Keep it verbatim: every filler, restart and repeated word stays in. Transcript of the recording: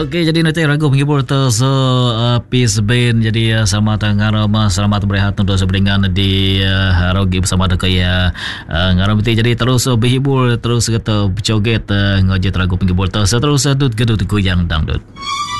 Okey, jadi nanti ragu penghibur tu so uh, peace band jadi uh, sama tangan rumah selamat berehat untuk seberingan di uh, Rogi bersama dengan ya uh, ngaram ti jadi terus uh, berhibur terus kata joget uh, ngojek ragu penghibur tu so, terus uh, dut gedut goyang dangdut.